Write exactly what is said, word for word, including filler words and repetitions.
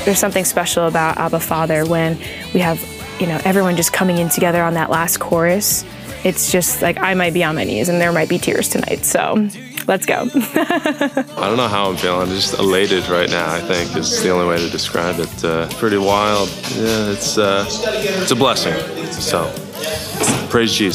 there's something special about Abba Father when we have, you know, everyone just coming in together on that last chorus. It's just like I might be on my knees and there might be tears tonight. So let's go. I don't know how I'm feeling. I'm just elated right now, I think, is the only way to describe it. Uh, pretty wild. Yeah, it's, uh, it's a blessing. So praise Jesus.